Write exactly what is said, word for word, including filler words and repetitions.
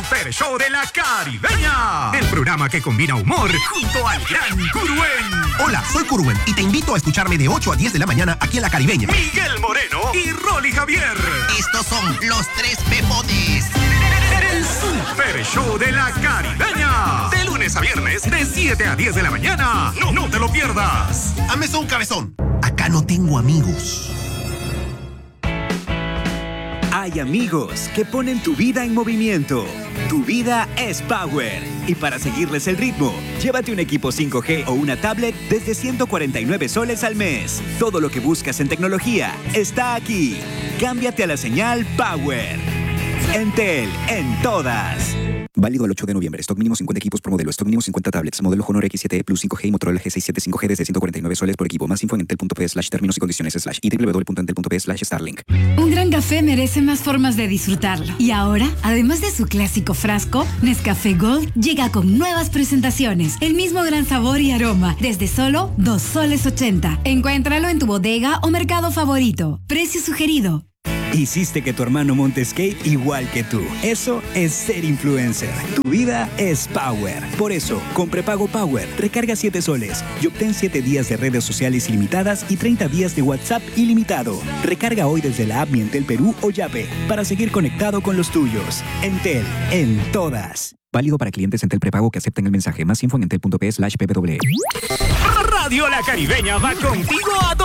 Super Show de la Caribeña. El programa que combina humor junto al gran Curwen. Hola, soy Curwen y te invito a escucharme de ocho a diez de la mañana aquí en la Caribeña. Miguel Moreno y Rolly Javier. Estos son los tres pepones. El Super Show de la Caribeña. De lunes a viernes, de siete a diez de la mañana. No, no te lo pierdas. Amezón cabezón. Acá no tengo amigos. Hay amigos que ponen tu vida en movimiento. Tu vida es Power. Y para seguirles el ritmo, llévate un equipo cinco G o una tablet desde ciento cuarenta y nueve soles al mes. Todo lo que buscas en tecnología está aquí. Cámbiate a la señal Power. Entel, en todas. Válido el ocho de noviembre. Stock mínimo cincuenta equipos por modelo. Stock mínimo cincuenta tablets. Modelo Honor equis siete e Plus cinco G y Motorola G sesenta y siete cinco G desde ciento cuarenta y nueve soles por equipo. Más info en entel.p slash términos y condiciones slash y www.entel.p slash Starlink. Un gran café merece más formas de disfrutarlo. Y ahora, además de su clásico frasco, Nescafé Gold llega con nuevas presentaciones. El mismo gran sabor y aroma, desde solo dos soles ochenta. Encuéntralo en tu bodega o mercado favorito. Precio sugerido. Hiciste que tu hermano monte skate igual que tú. Eso es ser influencer. Tu vida es Power. Por eso, con prepago Power, recarga siete soles y obtén siete días de redes sociales ilimitadas y treinta días de WhatsApp ilimitado. Recarga hoy desde la app Mi Entel Perú o Yape para seguir conectado con los tuyos. Entel, en todas. Válido para clientes Entel prepago que acepten el mensaje. Más info en entel.p slash ppw. Radio La Caribeña va contigo a